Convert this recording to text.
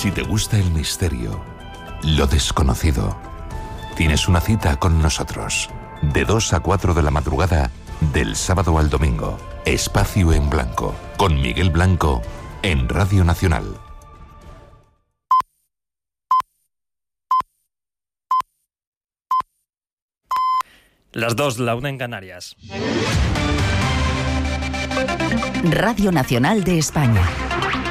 Si te gusta el misterio, lo desconocido, tienes una cita con nosotros. De 2 a 4 de la madrugada, del sábado al domingo. Espacio en Blanco, con Miguel Blanco, en Radio Nacional. Las 2, la 1 en Canarias. Radio Nacional de España.